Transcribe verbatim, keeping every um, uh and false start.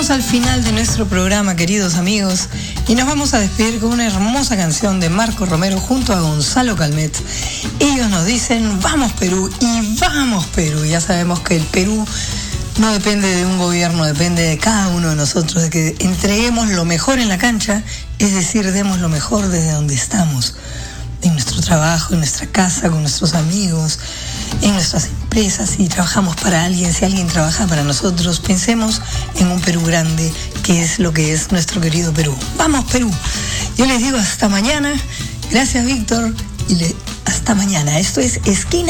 Llegamos al final de nuestro programa, queridos amigos, y nos vamos a despedir con una hermosa canción de Marco Romero junto a Gonzalo Calmet. Ellos nos dicen, vamos Perú, y vamos Perú. Ya sabemos que el Perú no depende de un gobierno, depende de cada uno de nosotros, de que entreguemos lo mejor en la cancha, es decir, demos lo mejor desde donde estamos, en nuestro trabajo, en nuestra casa, con nuestros amigos, en nuestras empresas. Si trabajamos para alguien, si alguien trabaja para nosotros, pensemos en un Perú grande, que es lo que es nuestro querido Perú. ¡Vamos, Perú! Yo les digo hasta mañana. Gracias, Víctor. Y le, hasta mañana. Esto es Esquina